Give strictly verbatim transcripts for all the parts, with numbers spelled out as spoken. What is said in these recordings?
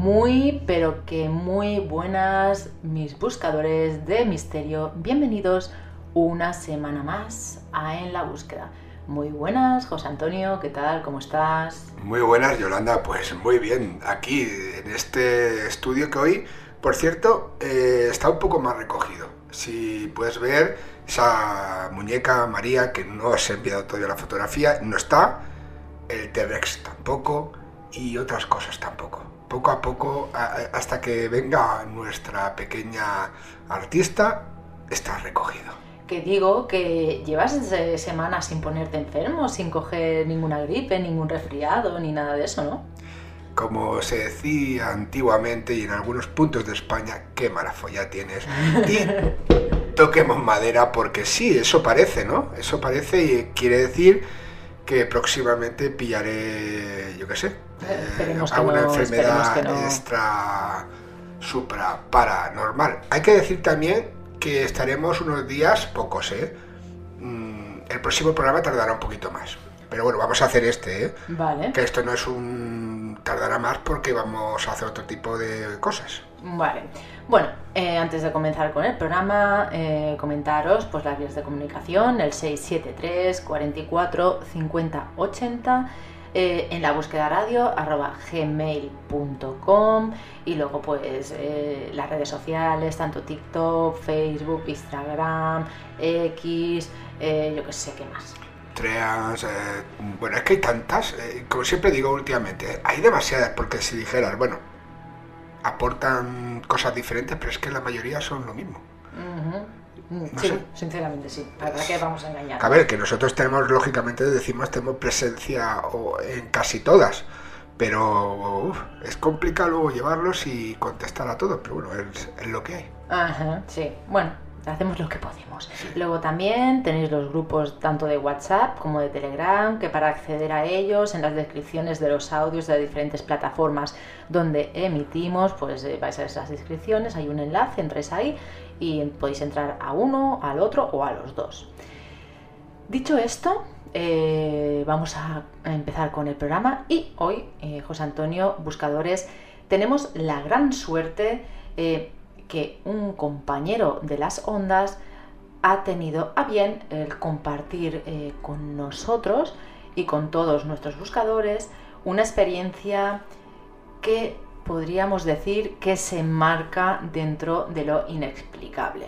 Muy, pero que muy buenas, mis buscadores de misterio. Bienvenidos una semana más a En la Búsqueda. Muy buenas, José Antonio, ¿qué tal? ¿Cómo estás? Muy buenas, Yolanda. Pues muy bien, aquí en este estudio que hoy, por cierto, eh, está un poco más recogido. Si puedes ver esa muñeca María, que no os he enviado todavía la fotografía, no está, el T-Rex tampoco y otras cosas tampoco. Poco a poco, a, hasta que venga nuestra pequeña artista, está recogido. Que digo que llevas eh, semanas sin ponerte enfermo, sin coger ninguna gripe, ningún resfriado, ni nada de eso, ¿no? Como se decía antiguamente y en algunos puntos de España, qué mala folla tienes. Y toquemos madera porque sí, eso parece, ¿no? Eso parece y quiere decir que próximamente pillaré, yo qué sé, eh, alguna no, enfermedad que no. extra, supra, paranormal. Hay que decir también que estaremos unos días, pocos, ¿eh? El próximo programa tardará un poquito más. Pero bueno, vamos a hacer este, ¿eh? Vale. Que esto no es un... tardará más porque vamos a hacer otro tipo de cosas. Vale. Bueno, eh, antes de comenzar con el programa, eh, comentaros pues las vías de comunicación, el seis siete tres, cuarenta y cuatro, cincuenta, ochenta, eh, en la búsqueda radio, arroba gmail punto com, y luego pues eh, las redes sociales, tanto TikTok, Facebook, Instagram, X, eh, yo qué sé, ¿qué más? Treas, eh, bueno, es que hay tantas, eh, como siempre digo últimamente, hay demasiadas, porque si dijeras, bueno, aportan cosas diferentes, pero es que la mayoría son lo mismo. Uh-huh. No sí, sé. Sinceramente sí, la verdad que vamos a engañar. A ver, que nosotros tenemos, lógicamente decimos, tenemos presencia en casi todas, pero uf, es complicado luego llevarlos y contestar a todos, pero bueno, es, es lo que hay. Ajá, sí, bueno, hacemos lo que podemos. Sí. Luego también tenéis los grupos tanto de WhatsApp como de Telegram, que para acceder a ellos en las descripciones de los audios de las diferentes plataformas donde emitimos, pues eh, vais a esas descripciones, hay un enlace, entréis ahí y podéis entrar a uno, al otro o a los dos. Dicho esto, eh, vamos a, a empezar con el programa y hoy, eh, José Antonio, buscadores, tenemos la gran suerte eh, que un compañero de las ondas ha tenido a bien el compartir eh, con nosotros y con todos nuestros buscadores una experiencia que podríamos decir que se enmarca dentro de lo inexplicable.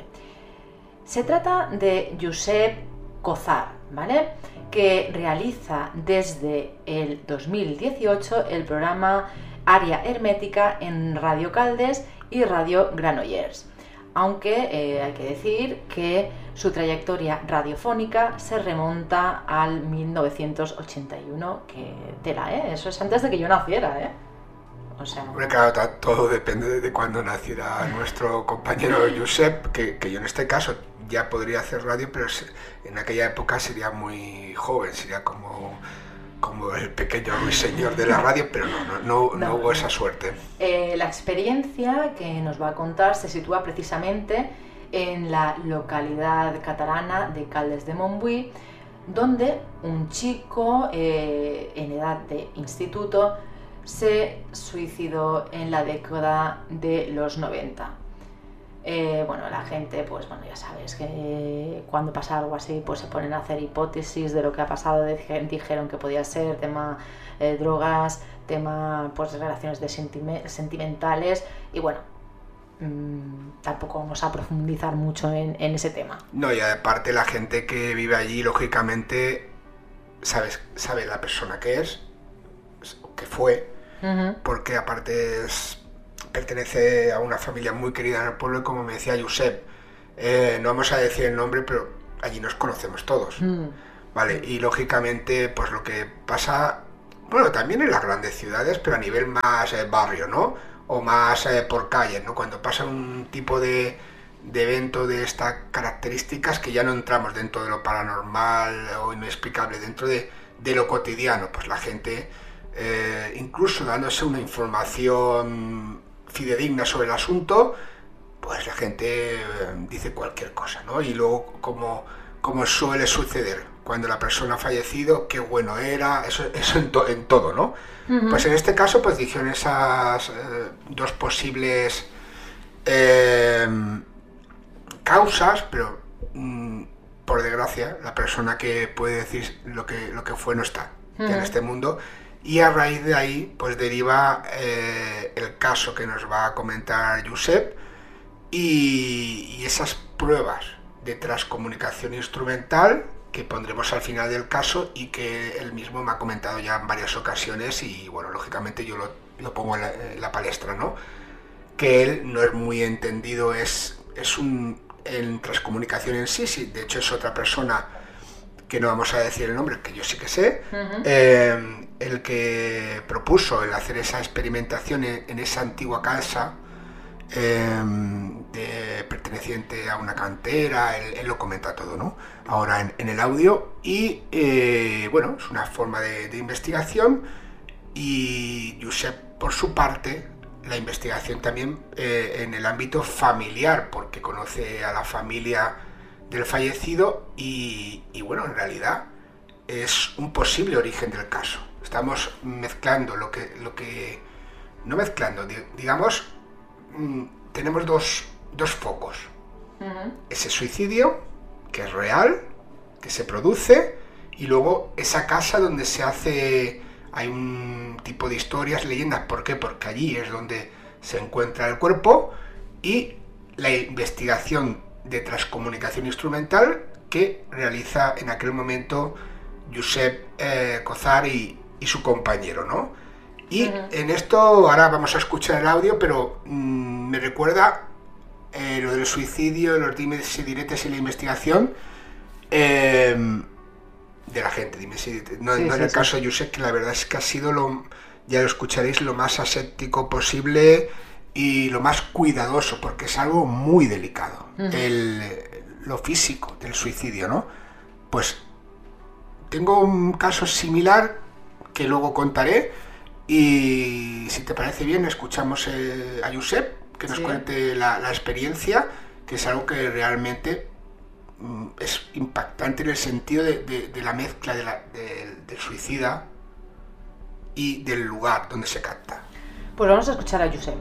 Se trata de Josep Cozar, ¿vale? Que realiza desde el dos mil dieciocho el programa Área Hermética en Radio Caldes y Radio Granollers, aunque eh, hay que decir que su trayectoria radiofónica se remonta al mil novecientos ochenta y uno, que tela, ¿eh? Eso es antes de que yo naciera, ¿eh? O sea... Hombre, claro, todo depende de cuándo naciera nuestro compañero Josep, que, que yo en este caso ya podría hacer radio, pero en aquella época sería muy joven, sería como... como el pequeño ruiseñor de la radio, pero no, no, no, no, no hubo esa suerte. Eh, la experiencia que nos va a contar se sitúa precisamente en la localidad catalana de Caldes de Montbui, donde un chico eh, en edad de instituto se suicidó en la década de los noventa. Eh, bueno, la gente, pues bueno, ya sabes que cuando pasa algo así, pues se ponen a hacer hipótesis de lo que ha pasado. Dijeron que podía ser tema eh, drogas, tema pues relaciones de sentime- sentimentales y bueno, mmm, tampoco vamos a profundizar mucho en, en ese tema. No, y aparte la gente que vive allí, lógicamente, sabes, sabe la persona que es, que fue, uh-huh. Porque aparte es... pertenece a una familia muy querida en el pueblo y como me decía Josep, eh, no vamos a decir el nombre, pero allí nos conocemos todos, mm. ¿vale? Y lógicamente, pues lo que pasa, bueno, también en las grandes ciudades, pero a nivel más eh, barrio, ¿no? O más eh, por calle, ¿no? Cuando pasa un tipo de, de evento de estas características que ya no entramos dentro de lo paranormal o inexplicable, dentro de, de lo cotidiano, pues la gente, eh, incluso dándose una información fidedigna sobre el asunto, pues la gente dice cualquier cosa, ¿no? Y luego, como, como suele suceder cuando la persona ha fallecido, qué bueno era, eso, eso en, to, en todo, ¿no? Uh-huh. Pues en este caso, pues dijeron esas eh, dos posibles eh, causas, pero mmm, por desgracia, la persona que puede decir lo que, lo que fue no está uh-huh. en este mundo, y a raíz de ahí pues deriva eh, el caso que nos va a comentar Josep y, y esas pruebas de transcomunicación instrumental que pondremos al final del caso y que él mismo me ha comentado ya en varias ocasiones y bueno, lógicamente yo lo, lo pongo en la, en la palestra, ¿no? Que él no es muy entendido, es, es un en transcomunicación en sí, sí, de hecho es otra persona que no vamos a decir el nombre, que yo sí que sé, uh-huh. eh, el que propuso el hacer esa experimentación en, en esa antigua casa eh, de, perteneciente a una cantera, él, él lo comenta todo, ¿no? Ahora en, en el audio y eh, bueno, es una forma de, de investigación y Josep por su parte la investigación también eh, en el ámbito familiar, porque conoce a la familia del fallecido y, y bueno, en realidad es un posible origen del caso. Estamos mezclando lo que, lo que no mezclando, digamos, mmm, tenemos dos, dos focos. Uh-huh. Ese suicidio, que es real, que se produce, y luego esa casa donde se hace... Hay un tipo de historias, leyendas, ¿por qué? Porque allí es donde se encuentra el cuerpo y la investigación de transcomunicación instrumental que realiza en aquel momento Josep eh, Cozar y, y su compañero, ¿no? Y uh-huh. en esto ahora vamos a escuchar el audio, pero mmm, me recuerda eh, lo del suicidio, los dimes y diretes y la investigación. Eh, de la gente, dime si no, sí, no sí, en el sí. caso de Josep, que la verdad es que ha sido lo, ya lo escucharéis, lo más aséptico posible y lo más cuidadoso, porque es algo muy delicado, uh-huh. el, lo físico del suicidio, ¿no? Pues tengo un caso similar que luego contaré y si te parece bien escuchamos eh, a Josep que nos sí. cuente la, la experiencia, que es algo que realmente es impactante en el sentido de, de, de la mezcla de la, de, del suicida y del lugar donde se capta. Pues vamos a escuchar a Josep.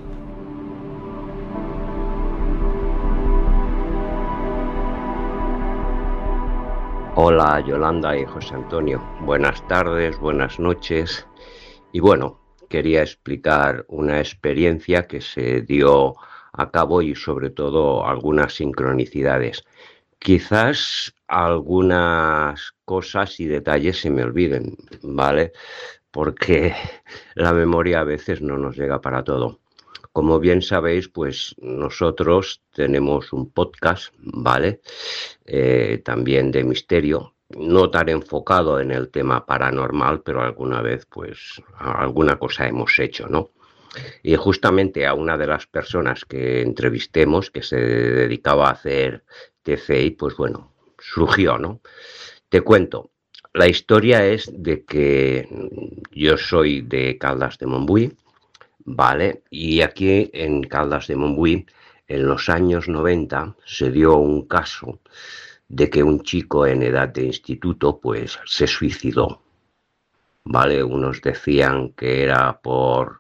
Hola Yolanda y José Antonio, buenas tardes, buenas noches. Y bueno, quería explicar una experiencia que se dio a cabo y sobre todo algunas sincronicidades. Quizás algunas cosas y detalles se me olviden, ¿vale? Porque la memoria a veces no nos llega para todo. Como bien sabéis, pues nosotros tenemos un podcast, ¿vale? Eh, también de misterio, no tan enfocado en el tema paranormal, pero alguna vez, pues, alguna cosa hemos hecho, ¿no? Y justamente a una de las personas que entrevistemos, que se dedicaba a hacer T C I, pues bueno, surgió, ¿no? Te cuento, la historia es de que yo soy de Caldas de Montbui, ¿vale? Y aquí en Caldas de Montbui, en los años noventa, se dio un caso de que un chico en edad de instituto, pues, se suicidó, ¿vale? Unos decían que era por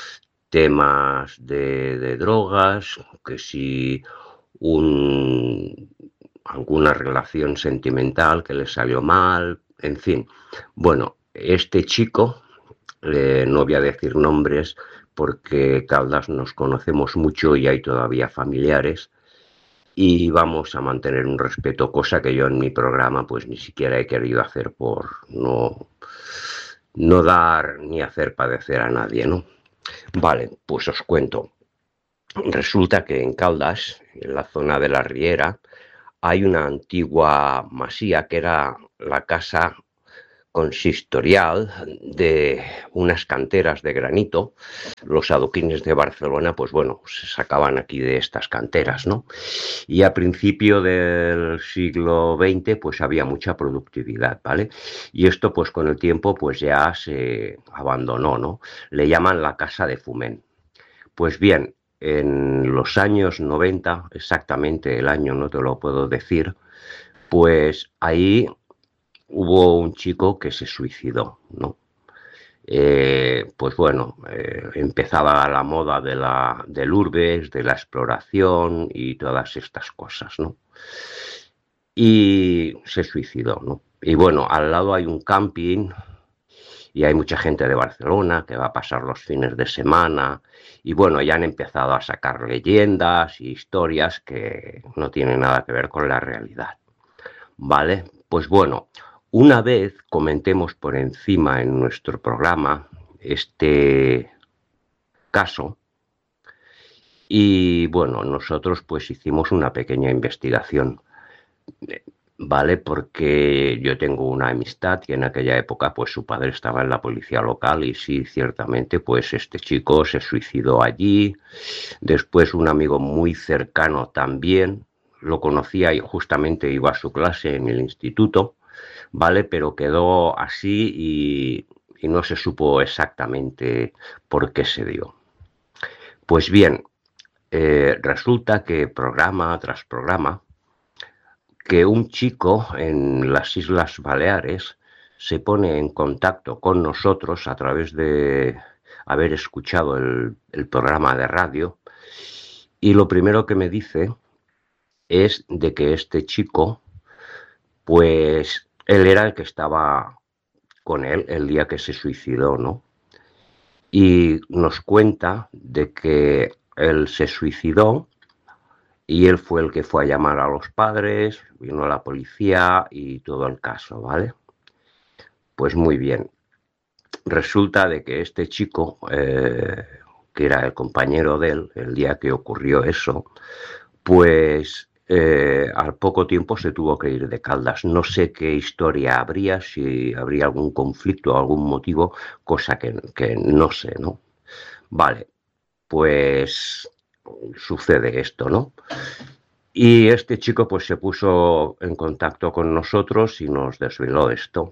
temas de, de drogas, que si un, alguna relación sentimental que le salió mal, en fin. Bueno, este chico, eh, no voy a decir nombres porque Caldas nos conocemos mucho y hay todavía familiares y vamos a mantener un respeto, cosa que yo en mi programa pues ni siquiera he querido hacer por no, no dar ni hacer padecer a nadie, ¿no? Vale, pues os cuento. Resulta que en Caldas, en la zona de la Riera, hay una antigua masía que era la casa consistorial de unas canteras de granito. Los adoquines de Barcelona, pues bueno, se sacaban aquí de estas canteras, ¿no? Y a principio del siglo veinte, pues había mucha productividad, ¿vale? Y esto, pues con el tiempo, pues ya se abandonó, ¿no? Le llaman la Casa de Fumén. Pues bien, en los años noventa, exactamente el año no te lo puedo decir, pues ahí hubo un chico que se suicidó, ¿no? Eh, pues bueno, eh, empezaba la moda de la, del urbes, de la exploración y todas estas cosas, ¿no? Y se suicidó, ¿no? Y bueno, al lado hay un camping y hay mucha gente de Barcelona que va a pasar los fines de semana y bueno, ya han empezado a sacar leyendas y historias que no tienen nada que ver con la realidad, ¿vale? Pues bueno, una vez comentemos por encima en nuestro programa este caso y bueno, nosotros pues hicimos una pequeña investigación, ¿vale? Porque yo tengo una amistad y en aquella época pues su padre estaba en la policía local y sí, ciertamente pues este chico se suicidó allí. Después un amigo muy cercano también lo conocía y justamente iba a su clase en el instituto, ¿vale? Pero quedó así y, y no se supo exactamente por qué se dio. Pues bien, eh, resulta que programa tras programa, que un chico en las Islas Baleares se pone en contacto con nosotros a través de haber escuchado el, el programa de radio y lo primero que me dice es de que este chico, pues él era el que estaba con él el día que se suicidó, ¿no? Y nos cuenta de que él se suicidó y él fue el que fue a llamar a los padres, vino la policía y todo el caso, ¿vale? Pues muy bien. Resulta de que este chico, eh, que era el compañero de él, el día que ocurrió eso, pues eh, al poco tiempo se tuvo que ir de Caldas. No sé qué historia habría, si habría algún conflicto o algún motivo, cosa que, que no sé, ¿no? Vale, pues sucede esto, ¿no? Y este chico pues se puso en contacto con nosotros y nos desveló esto.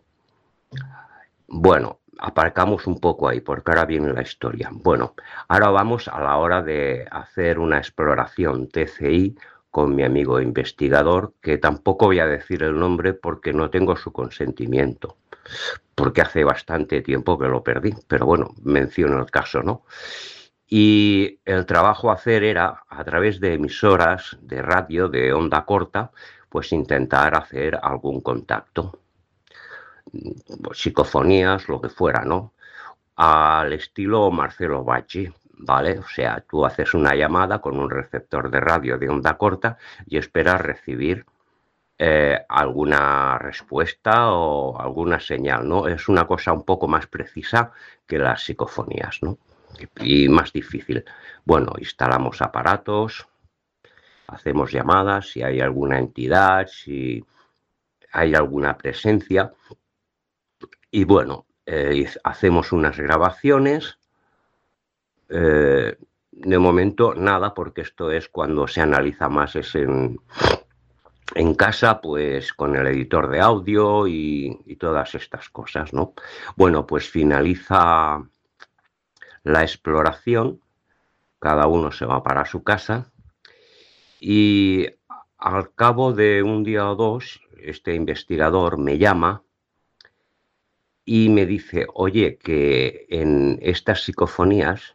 Bueno, aparcamos un poco ahí porque ahora viene la historia. Bueno, ahora vamos a la hora de hacer una exploración T C I con mi amigo investigador, que tampoco voy a decir el nombre porque no tengo su consentimiento, porque hace bastante tiempo que lo perdí, pero bueno, menciono el caso, ¿no? Y el trabajo a hacer era, a través de emisoras de radio de onda corta, pues intentar hacer algún contacto, psicofonías, lo que fuera, ¿no? Al estilo Marcelo Bacci, ¿vale? O sea, tú haces una llamada con un receptor de radio de onda corta y esperas recibir eh, alguna respuesta o alguna señal, ¿no? Es una cosa un poco más precisa que las psicofonías, ¿no? Y más difícil. Bueno, instalamos aparatos, hacemos llamadas, si hay alguna entidad, si hay alguna presencia. Y bueno, eh, hacemos unas grabaciones. Eh, de momento nada, porque esto es cuando se analiza más, es en, en casa, pues con el editor de audio y, y todas estas cosas, ¿no? Bueno, pues finaliza la exploración, cada uno se va para su casa y al cabo de un día o dos, este investigador me llama y me dice, oye, que en estas psicofonías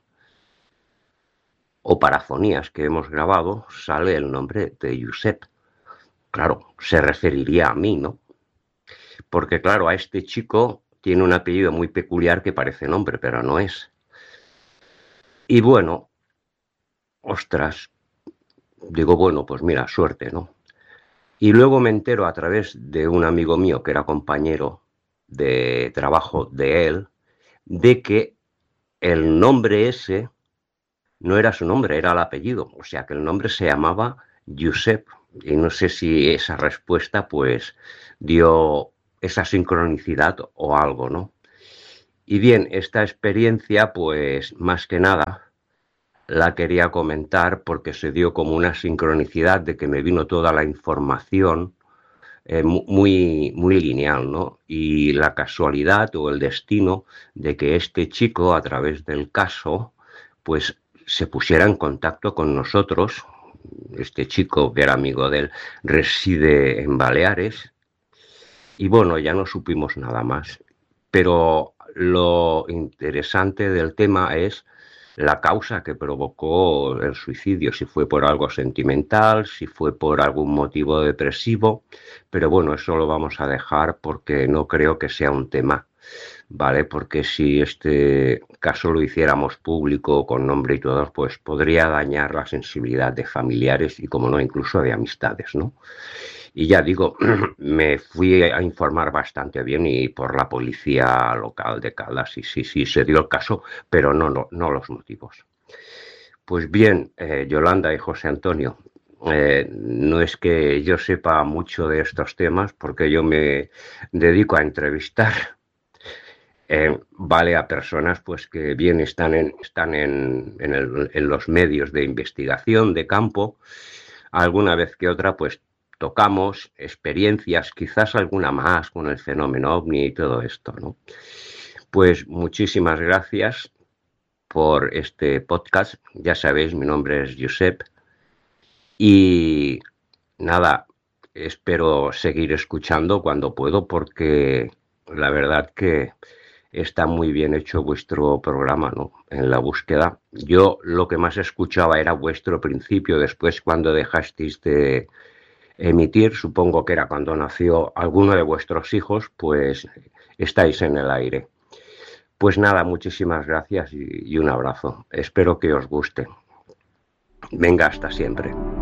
o parafonías que hemos grabado sale el nombre de Josep. Claro, se referiría a mí, ¿no? Porque claro, a este chico tiene un apellido muy peculiar que parece nombre, pero no es. Y bueno, ostras, digo, bueno, pues mira, suerte, ¿no? Y luego me entero a través de un amigo mío que era compañero de trabajo de él, de que el nombre ese no era su nombre, era el apellido. O sea, que el nombre se llamaba Josep. Y no sé si esa respuesta, pues, dio esa sincronicidad o algo, ¿no? Y bien, esta experiencia, pues, más que nada, la quería comentar porque se dio como una sincronicidad de que me vino toda la información eh, muy, muy lineal, ¿no? Y la casualidad o el destino de que este chico, a través del caso, pues se pusiera en contacto con nosotros. Este chico, que era amigo de él, reside en Baleares y bueno, ya no supimos nada más. Pero lo interesante del tema es la causa que provocó el suicidio, si fue por algo sentimental, si fue por algún motivo depresivo, pero bueno, eso lo vamos a dejar porque no creo que sea un tema, ¿vale? Porque si este caso lo hiciéramos público, con nombre y todo, pues podría dañar la sensibilidad de familiares y, como no, incluso de amistades, ¿no? Y ya digo, me fui a informar bastante bien y por la policía local de Caldas, y sí, sí, se dio el caso, pero no, no, no los motivos. Pues bien, eh, Yolanda y José Antonio, eh, no es que yo sepa mucho de estos temas, porque yo me dedico a entrevistar, eh, vale, a personas pues que bien están en, están en, en, el, en los medios de investigación de campo, alguna vez que otra pues tocamos experiencias, quizás alguna más con el fenómeno ovni y todo esto, ¿no? Pues muchísimas gracias por este podcast. Ya sabéis, mi nombre es Josep y nada, espero seguir escuchando cuando puedo, porque la verdad que está muy bien hecho vuestro programa, ¿no? En la búsqueda. Yo lo que más escuchaba era vuestro principio, después cuando dejasteis de emitir, supongo que era cuando nació alguno de vuestros hijos, pues estáis en el aire. Pues nada, muchísimas gracias y, y un abrazo. Espero que os guste. Venga, hasta siempre.